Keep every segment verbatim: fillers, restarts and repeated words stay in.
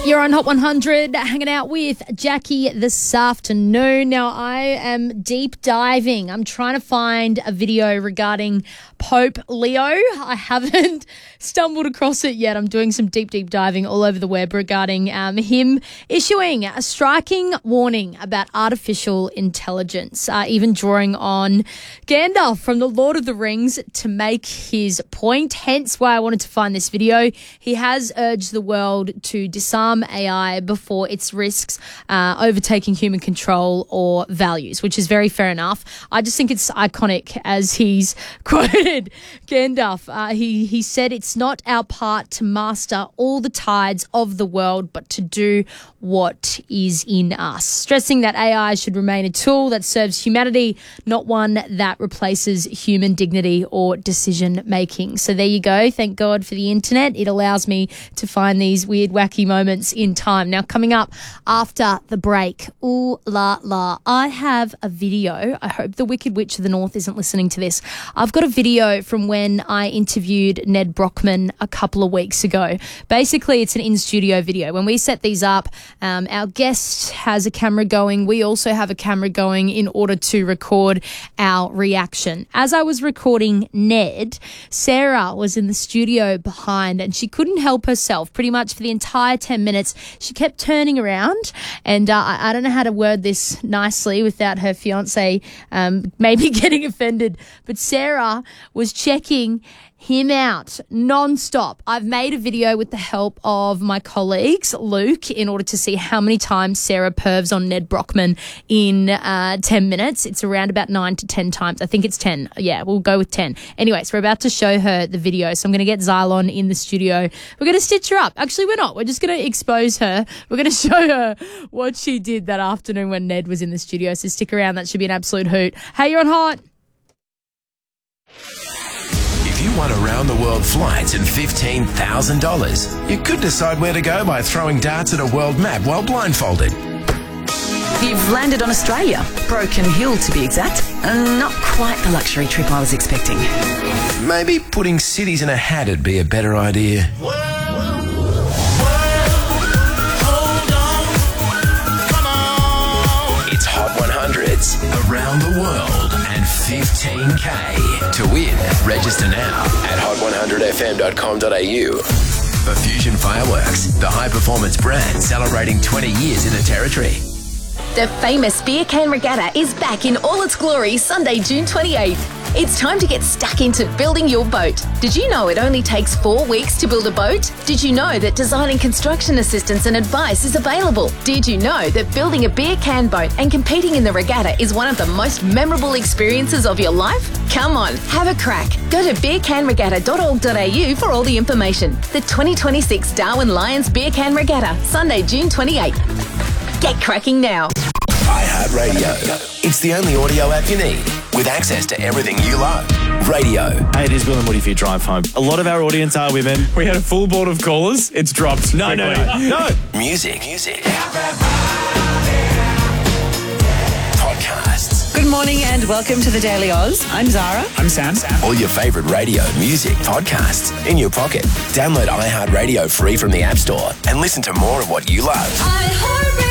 You're on Hot one hundred, hanging out with Jackie this afternoon. Now, I am deep diving. I'm trying to find a video regarding Pope Leo. I haven't stumbled across it yet. I'm doing some deep, deep diving all over the web regarding um, him issuing a striking warning about artificial intelligence, uh, even drawing on Gandalf from The Lord of the Rings to make his point, hence why I wanted to find this video. He has urged the world to disarm A I before its risks uh, overtaking human control or values, which is very fair enough. I just think it's iconic as he's quoted Gandalf. Uh, he, he said, "It's not our part to master all the tides of the world, but to do what is in us," stressing that A I should remain a tool that serves humanity, not one that replaces human dignity or decision making. So there you go. Thank God for the internet. It allows me to find these weird, wacky moments in time. Now, coming up after the break, ooh la la, I have a video. I hope the Wicked Witch of the North isn't listening to this. I've got a video from when I interviewed Ned Brockman a couple of weeks ago. Basically, it's an in-studio video. When we set these up, um, our guest has a camera going. We also have a camera going in order to record our reaction. As I was recording Ned, Sarah was in the studio behind and she couldn't help herself pretty much for the entire ten minutes. She kept turning around and uh, I, I don't know how to word this nicely without her fiance um, maybe getting offended, but Sarah was checking him out non-stop. I've made a video with the help of my colleagues, Luke, in order to see how many times Sarah pervs on Ned Brockman in uh, ten minutes. It's around about nine to ten times. I think it's ten. Yeah, we'll go with ten. Anyways, we're about to show her the video. So I'm going to get Xylon in the studio. We're going to stitch her up. Actually, we're not. We're just going to expose her. We're going to show her what she did that afternoon when Ned was in the studio. So stick around. That should be an absolute hoot. Hey, you're on Hot. If you won around the world flights and fifteen thousand dollars, you could decide where to go by throwing darts at a world map while blindfolded. You've landed on Australia, Broken Hill to be exact, and not quite the luxury trip I was expecting. Maybe putting cities in a hat would be a better idea. Whoa, whoa, hold on, come on. It's Hot one hundreds around the world and fifteen K. To win, register now at hot one hundred f m dot com dot a u. For Fusion Fireworks, the high-performance brand celebrating twenty years in the territory. The famous Beer Can Regatta is back in all its glory Sunday, June twenty-eighth. It's time to get stuck into building your boat. Did you know it only takes four weeks to build a boat? Did you know that design and construction assistance and advice is available? Did you know that building a beer can boat and competing in the regatta is one of the most memorable experiences of your life? Come on, have a crack. Go to beer can regatta dot org dot a u for all the information. The twenty twenty-six Darwin Lions Beer Can Regatta, Sunday, June twenty-eighth. Get cracking now. iHeartRadio. It's the only audio app you need with access to everything you love. Radio. Hey, it is Will and Woody for your drive home. A lot of our audience are women. We had a full board of callers. It's dropped. No, no, no, no. Music. Music. Podcasts. Good morning and welcome to the Daily Oz. I'm Zara. I'm Sam. All your favourite radio, music, podcasts in your pocket. Download iHeartRadio free from the App Store and listen to more of what you love.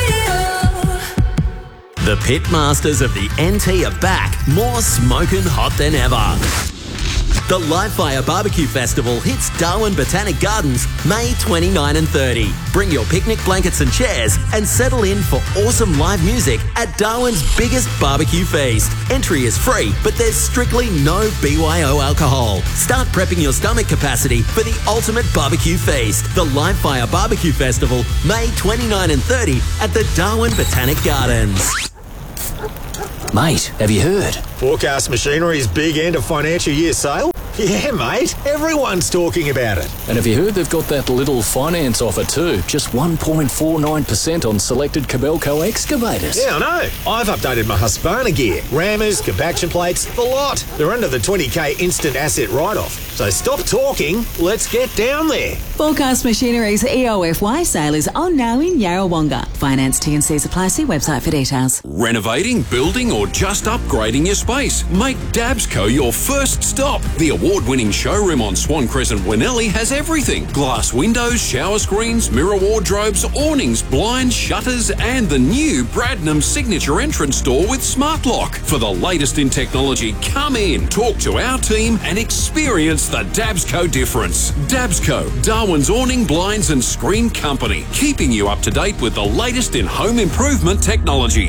The Pitmasters of the N T are back, more smoking hot than ever. The Live Fire Barbecue Festival hits Darwin Botanic Gardens May twenty-ninth and thirtieth. Bring your picnic blankets and chairs and settle in for awesome live music at Darwin's biggest barbecue feast. Entry is free, but there's strictly no B Y O alcohol. Start prepping your stomach capacity for the ultimate barbecue feast. The Live Fire Barbecue Festival May twenty-ninth and thirtieth at the Darwin Botanic Gardens. Mate, have you heard? Forecast Machinery's big end of financial year sale? Yeah, mate. Everyone's talking about it. And have you heard they've got that little finance offer too? Just one point four nine percent on selected Kobelco excavators. Yeah, I know. I've updated my Husqvarna gear. Rammers, compaction plates, the lot. They're under the twenty K instant asset write-off. So stop talking. Let's get down there. Forecast Machinery's E O F Y sale is on now in Yarrawonga. Finance T and C's apply. See website for details. Renovating, building or just upgrading your space? Make Dabsco your first stop. The award-winning showroom on Swan Crescent, Winnelli has everything. Glass windows, shower screens, mirror wardrobes, awnings, blinds, shutters and the new Bradnam signature entrance door with smart lock. For the latest in technology, come in, talk to our team and experience the Dabsco difference. Dabsco, Darwin's awning, blinds and screen company, keeping you up to date with the latest in home improvement technology.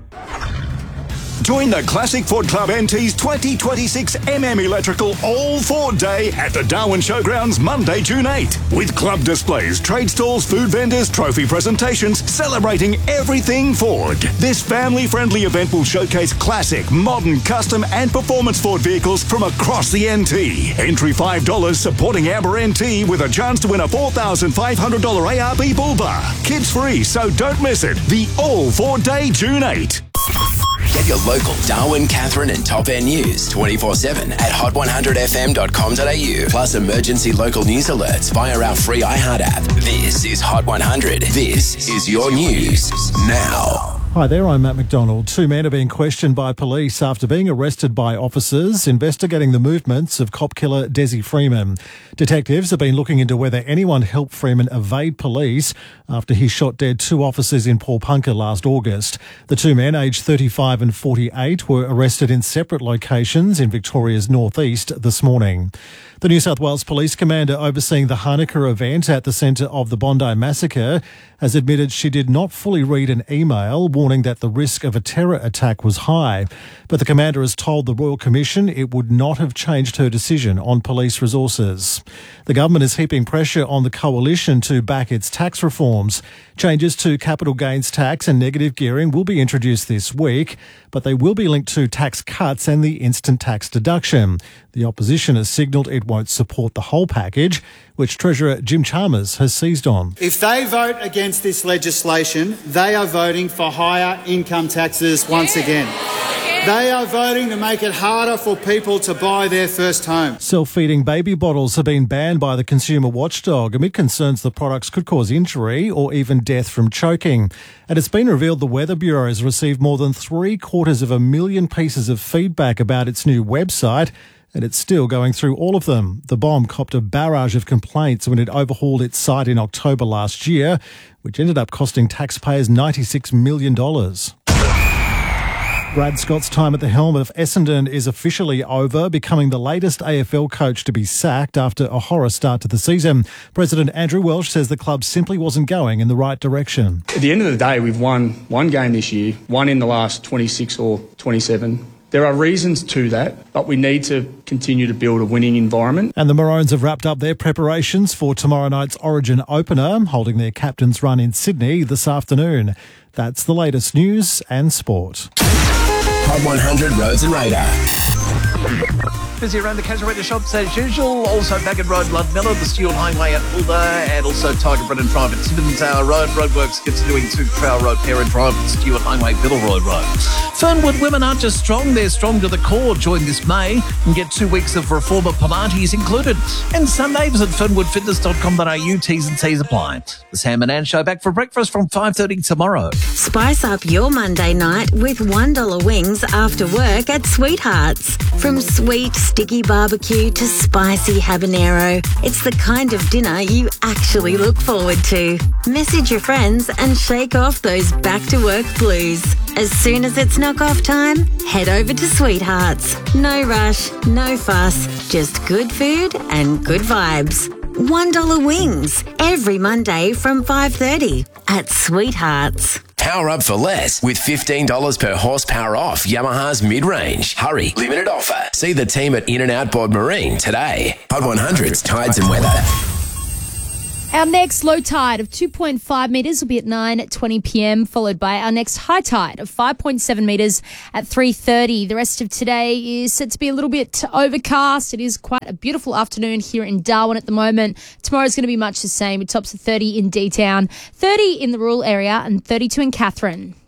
Join the Classic Ford Club N T's twenty twenty-six M M Electrical All Ford Day at the Darwin Showgrounds Monday, June eighth. With club displays, trade stalls, food vendors, trophy presentations, celebrating everything Ford. This family-friendly event will showcase classic, modern, custom and performance Ford vehicles from across the N T. Entry five dollars supporting Amber N T with a chance to win a four thousand five hundred dollars A R B bull bar. Kids free, so don't miss it. The All Ford Day, June eighth. Get your local Darwin, Catherine and Top End news twenty-four seven at hot one hundred f m dot com dot a u. Plus emergency local news alerts via our free iHeart app. This is Hot one hundred. This is your news now. Hi there, I'm Matt McDonald. Two men are being questioned by police after being arrested by officers investigating the movements of cop killer Desi Freeman. Detectives have been looking into whether anyone helped Freeman evade police after he shot dead two officers in Paulpunka last August. The two men, aged thirty-five and forty-eight, were arrested in separate locations in Victoria's northeast this morning. The New South Wales Police Commander overseeing the Hanukkah event at the centre of the Bondi massacre has admitted she did not fully read an email warning that the risk of a terror attack was high. But the commander has told the Royal Commission it would not have changed her decision on police resources. The government is heaping pressure on the coalition to back its tax reforms. Changes to capital gains tax and negative gearing will be introduced this week, but they will be linked to tax cuts and the instant tax deduction. The opposition has signalled it won't support the whole package, which Treasurer Jim Chalmers has seized on. If they vote against this legislation, they are voting for higher income taxes once again. They are voting to make it harder for people to buy their first home. Self-feeding baby bottles have been banned by the consumer watchdog amid concerns the products could cause injury or even death from choking. And it's been revealed the Weather Bureau has received more than three quarters of a million pieces of feedback about its new website, and it's still going through all of them. The bomb copped a barrage of complaints when it overhauled its site in October last year, which ended up costing taxpayers ninety-six million dollars. Brad Scott's time at the helm of Essendon is officially over, becoming the latest A F L coach to be sacked after a horror start to the season. President Andrew Welsh says the club simply wasn't going in the right direction. At the end of the day, we've won one game this year, one in the last twenty-six or twenty-seven. There are reasons to that, but we need to continue to build a winning environment. And the Maroons have wrapped up their preparations for tomorrow night's Origin opener, holding their captain's run in Sydney this afternoon. That's the latest news and sport. Hot one hundred Roads and Radar. Busy around the Casuarina shops as usual. Also Baggett Road, Ludmilla, the Stewart Highway at Fulda, and also Tiger Brennan Drive at Tibbins Tower Road. Roadworks continuing to Trail Road, Parent Drive, and Stewart Highway, Villeroy Road. Fernwood women aren't just strong, they're strong to the core. Join this May and get two weeks of Reformer Pilates included. And Sundays at fernwood fitness dot com dot a u. T's and C's apply. The Sam and Ann Show back for breakfast from five thirty tomorrow. Spice up your Monday night with one dollar wings after work at Sweethearts. From sweet, sticky barbecue to spicy habanero, it's the kind of dinner you actually look forward to. Message your friends and shake off those back-to-work blues. As soon as it's knock-off time, head over to Sweethearts. No rush, no fuss, just good food and good vibes. one dollar wings every Monday from five thirty at Sweethearts. Power up for less with fifteen dollars per horsepower off Yamaha's mid-range. Hurry, limited offer. See the team at In-N-Out Board Marine today. Hot one hundred's tides and weather. Our next low tide of two point five metres will be at nine twenty p m, followed by our next high tide of five point seven metres at three thirty. The rest of today is set to be a little bit overcast. It is quite a beautiful afternoon here in Darwin at the moment. Tomorrow's going to be much the same. It tops at thirty in D-Town, thirty in the rural area and thirty-two in Catherine.